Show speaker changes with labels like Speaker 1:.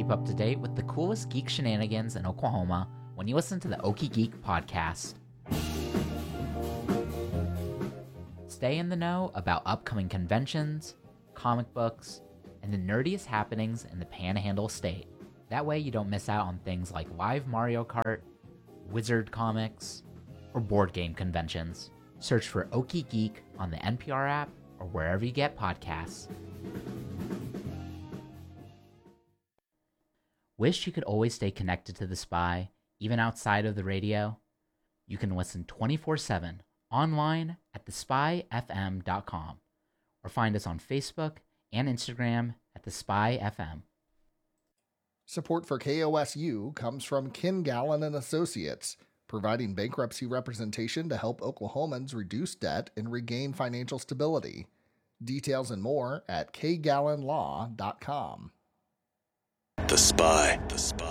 Speaker 1: Keep up to date with the coolest geek shenanigans in Oklahoma when you listen to the Okie Geek podcast. Stay in the know about upcoming conventions, comic books, and the nerdiest happenings in the Panhandle State. That way you don't miss out on things like live Mario Kart, Wizard Comics, or board game conventions. Search for Okie Geek on the NPR app or wherever you get podcasts. Wish you could always stay connected to The Spy, even outside of the radio? You can listen 24/7 online at thespyfm.com or find us on Facebook and Instagram at thespyfm.
Speaker 2: Support for KOSU comes from Ken Gallen and Associates, providing bankruptcy representation to help Oklahomans reduce debt and regain financial stability. Details and more at kgallenlaw.com.
Speaker 3: The Spy.